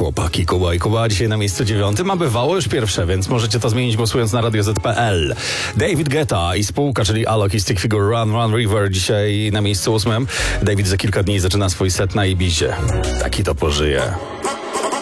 chłopaki, Kuba i Kuba dzisiaj na miejscu 9, a bywało już pierwsze, więc możecie to zmienić głosując na Radio Z.pl. David Guetta i spółka, czyli Alok i Stick Figure Run River dzisiaj na miejscu 8. David za kilka dni zaczyna swój set na Ibizie. Taki to pożyje.